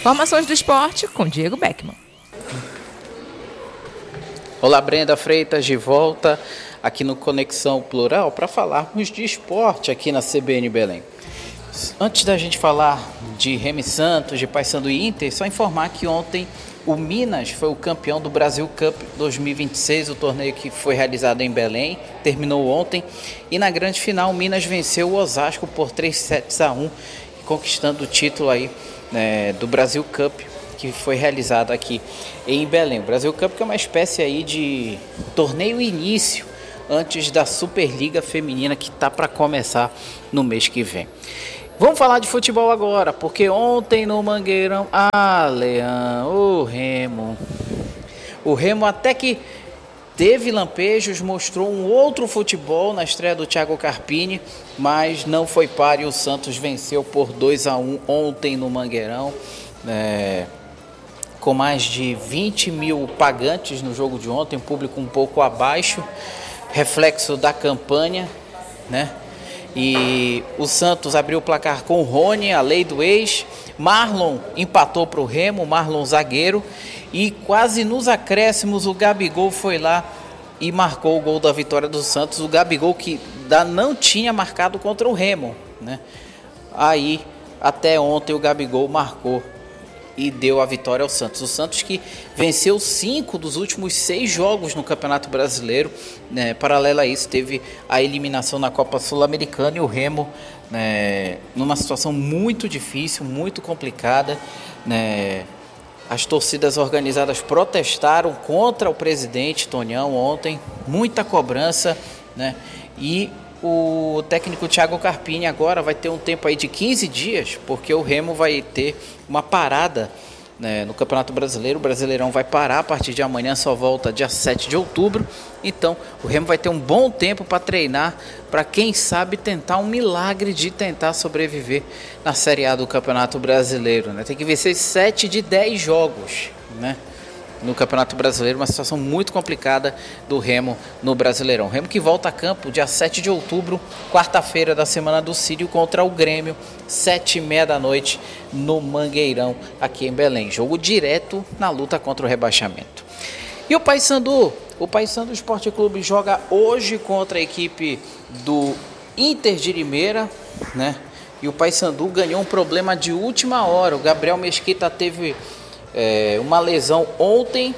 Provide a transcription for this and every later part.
Informações do esporte com Diego Beckman. Olá, Brenda Freitas, de volta aqui no Conexão Plural para falarmos de esporte aqui na CBN Belém. Antes da gente falar de Remo e Santos, de Paysandu e Inter, só informar que ontem o Minas foi o campeão do Brasil Cup 2026, o torneio que foi realizado em Belém, terminou ontem. E na grande final, o Minas venceu o Osasco por 3-1, conquistando o título aí, do Brasil Cup, que foi realizado aqui em Belém. O Brasil Cup que é uma espécie aí de torneio início antes da Superliga Feminina, que está para começar no mês que vem. Vamos falar de futebol agora, porque ontem no Mangueirão, Leão, o Remo até que teve lampejos, mostrou um outro futebol na estreia do Thiago Carpini, mas não foi par e o Santos venceu por 2-1 ontem no Mangueirão, com mais de 20 mil pagantes no jogo de ontem, um público um pouco abaixo, reflexo da campanha, né? E o Santos abriu o placar com o Rony, a lei do ex. Marlon empatou para o Remo, Marlon zagueiro. E quase nos acréscimos o Gabigol foi lá e marcou o gol da vitória do Santos. O Gabigol que não tinha marcado contra o Remo, né? Aí, até ontem o Gabigol marcou e deu a vitória ao Santos. O Santos que venceu 5 dos últimos 6 jogos no Campeonato Brasileiro, né? Paralelo a isso, teve a eliminação na Copa Sul-Americana e o Remo, né, numa situação muito difícil, muito complicada, né? As torcidas organizadas protestaram contra o presidente Tonhão ontem, muita cobrança, né? E o técnico Thiago Carpini agora vai ter um tempo aí de 15 dias, porque o Remo vai ter uma parada, né, no Campeonato Brasileiro. O Brasileirão vai parar a partir de amanhã, só volta dia 7 de outubro. Então o Remo vai ter um bom tempo para treinar, para quem sabe tentar um milagre de tentar sobreviver na Série A do Campeonato Brasileiro, né? Tem que vencer 7 de 10 jogos, né, no Campeonato Brasileiro, uma situação muito complicada do Remo no Brasileirão. Remo que volta a campo dia 7 de outubro, quarta-feira da semana do Círio, contra o Grêmio, 7h30 da noite, no Mangueirão, aqui em Belém. Jogo direto na luta contra o rebaixamento. E o Paysandu Esporte Clube joga hoje contra a equipe do Inter de Limeira, né? E o Paysandu ganhou um problema de última hora. O Gabriel Mesquita teve uma lesão ontem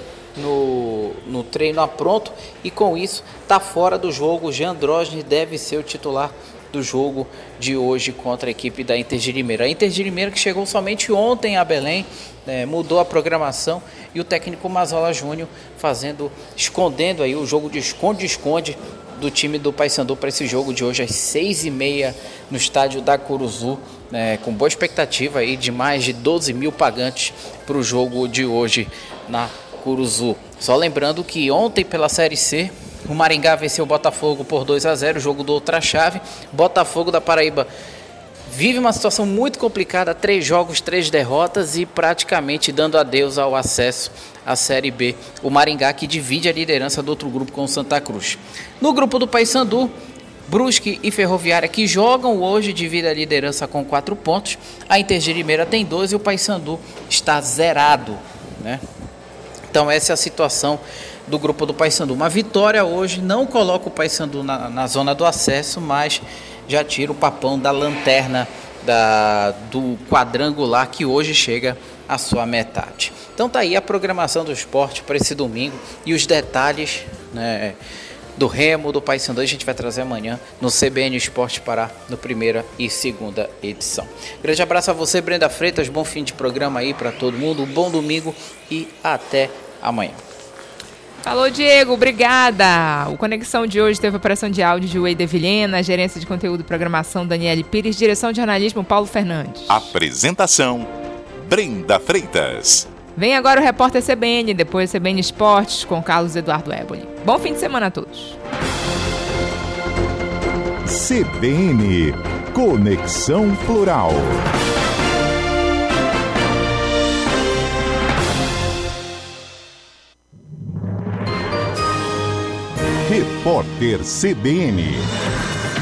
no treino apronto e com isso está fora do jogo. O Jean Drosny deve ser o titular do jogo de hoje contra a equipe da Inter de Limeira. A Inter de Limeira que chegou somente ontem a Belém, mudou a programação e o técnico Mazola Júnior escondendo aí o jogo de esconde-esconde do time do Paysandu para esse jogo de hoje às 6h30 no estádio da Curuzu, com boa expectativa aí de mais de 12 mil pagantes para o jogo de hoje na Curuzu. Só lembrando que ontem pela Série C o Maringá venceu o Botafogo por 2-0, o jogo do outra chave. Botafogo da Paraíba vive uma situação muito complicada, 3 jogos, 3 derrotas e praticamente dando adeus ao acesso à Série B. O Maringá que divide a liderança do outro grupo com o Santa Cruz. No grupo do Paysandu, Brusque e Ferroviária que jogam hoje dividem a liderança com 4 pontos. A Inter de Limeira tem 2 e o Paysandu está zerado, né? Então essa é a situação do grupo do Paysandu. Uma vitória hoje não coloca o Paysandu na zona do acesso, mas já tira o papão da lanterna do quadrangular que hoje chega à sua metade. Então tá aí a programação do esporte para esse domingo e os detalhes, né, do Remo, do Paysandu, a gente vai trazer amanhã no CBN Esporte Pará, no primeira e segunda edição. Grande abraço a você, Brenda Freitas, bom fim de programa aí para todo mundo, um bom domingo e até amanhã. Falou, Diego, obrigada. O Conexão de hoje teve a operação de áudio de Weide Vilhena, gerência de conteúdo e programação Daniele Pires, direção de jornalismo Paulo Fernandes. Apresentação Brenda Freitas. Vem agora o repórter CBN, depois CBN Esportes com Carlos Eduardo Éboli. Bom fim de semana a todos. CBN Conexão Plural. Repórter CBN.